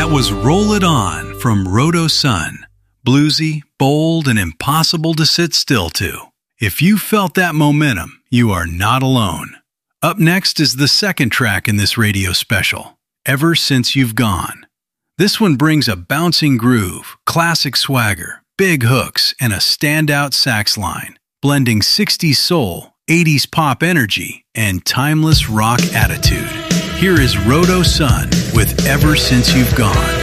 That was Roll It On from Roto Sun. Bluesy, bold, and impossible to sit still to. If you felt that momentum, you are not alone. Up next is the second track in this radio special, Ever Since You've Gone. This one brings a bouncing groove, classic swagger, big hooks, and a standout sax line, blending 60s soul, 80s pop energy, and timeless rock attitude. Here is Roto Sun with Ever Since You've Gone.